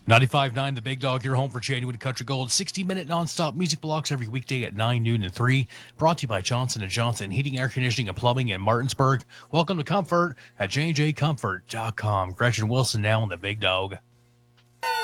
95.9 The Big Dog, your home for genuine country gold. 60-minute nonstop music blocks every weekday at 9, noon, and 3. Brought to you by Johnson & Johnson Heating, Air Conditioning, and Plumbing in Martinsburg. Welcome to Comfort at jjcomfort.com. Gretchen Wilson now on The Big Dog.